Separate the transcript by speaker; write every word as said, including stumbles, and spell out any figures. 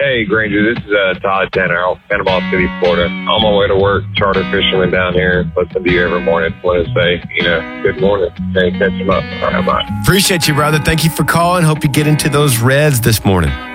Speaker 1: Hey, Granger, this is uh, Todd Tanner out of Panama City, Florida. On my way to work, charter fisherman down here. Listen to you every morning. Want to say, you know, good morning. Hey, catch them up. All right, bye.
Speaker 2: Appreciate you, brother. Thank you for calling. Hope you get into those reds this morning.